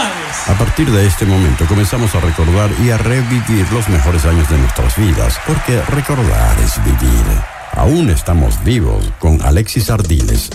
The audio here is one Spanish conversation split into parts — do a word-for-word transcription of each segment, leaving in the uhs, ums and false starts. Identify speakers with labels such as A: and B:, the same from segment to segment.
A: felicidades.
B: A partir de este momento comenzamos a recordar y a revivir los mejores años de nuestras vidas, porque recordar es vivir. Aún estamos vivos con Alexis Ardiles.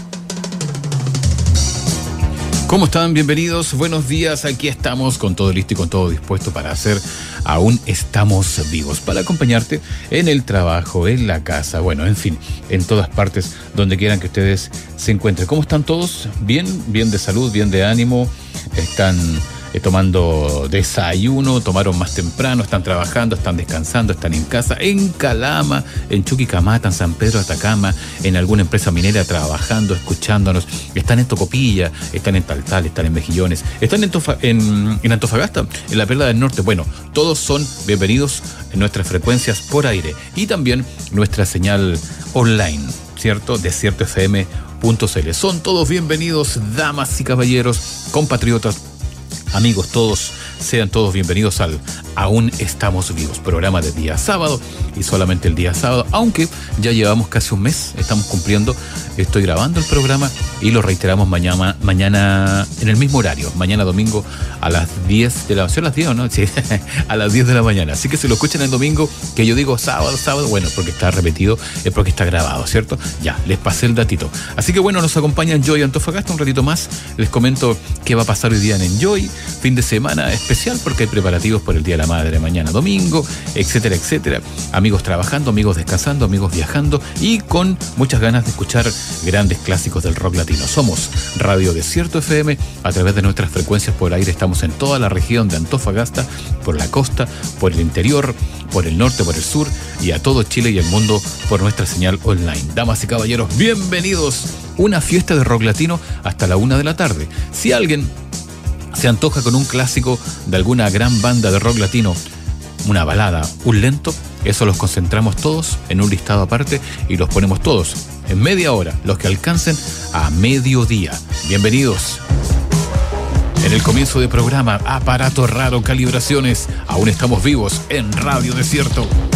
C: ¿Cómo están? Bienvenidos, buenos días. Aquí estamos con todo listo y con todo dispuesto para hacer Aún Estamos Vivos, para acompañarte en el trabajo, en la casa, bueno, en fin, en todas partes donde quieran que ustedes se encuentren. ¿Cómo están todos? ¿Bien? ¿Bien de salud? ¿Bien de ánimo? ¿Están eh, tomando desayuno? ¿Tomaron más temprano? ¿Están trabajando? ¿Están descansando? ¿Están en casa? ¿En Calama? ¿En Chuquicamata? ¿En San Pedro de Atacama? ¿En alguna empresa minera trabajando, escuchándonos? ¿Están en Tocopilla? ¿Están en Taltal? ¿Están en Mejillones? ¿Están en, Tofa, en, en Antofagasta? ¿En la Perla del Norte? Bueno, todos son bienvenidos en nuestras frecuencias por aire y también nuestra señal online, ¿cierto? Desierto F M punto c l. Son todos bienvenidos, damas y caballeros, compatriotas, amigos todos, sean todos bienvenidos al Aún Estamos Vivos, programa de día sábado y solamente el día sábado, aunque ya llevamos casi un mes, estamos cumpliendo, estoy grabando el programa y lo reiteramos mañana, mañana en el mismo horario, mañana domingo a las diez de la mañana, ¿son las diez o no? Sí, a las diez de la mañana, así que si lo escuchan el domingo, que yo digo sábado, sábado, bueno, porque está repetido, es porque está grabado, ¿cierto? Ya, les pasé el datito. Así que bueno, nos acompaña Enjoy Antofagasta un ratito más, les comento qué va a pasar hoy día en Enjoy, fin de semana especial porque hay preparativos por el Día de la Madre mañana domingo, etcétera, etcétera. Amigos trabajando, amigos descansando, amigos viajando y con muchas ganas de escuchar grandes clásicos del rock latino. Somos Radio Desierto F M, a través de nuestras frecuencias por aire estamos en toda la región de Antofagasta, por la costa, por el interior, por el norte, por el sur y a todo Chile y el mundo por nuestra señal online. Damas y caballeros, bienvenidos. Una fiesta de rock latino hasta la una de la tarde. Si alguien se antoja con un clásico de alguna gran banda de rock latino, una balada, un lento, eso los concentramos todos en un listado aparte y los ponemos todos en media hora, los que alcancen a mediodía. Bienvenidos. En el comienzo del programa, aparato raro, calibraciones, aún estamos vivos en Radio Desierto.